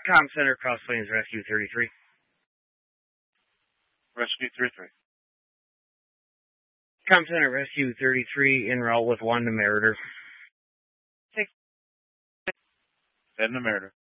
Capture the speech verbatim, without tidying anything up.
Com Center, Cross Plains Rescue thirty-three. Rescue thirty-three. Com Center, Rescue thirty-three, en route with Wanda Meritor. Edna Meritor.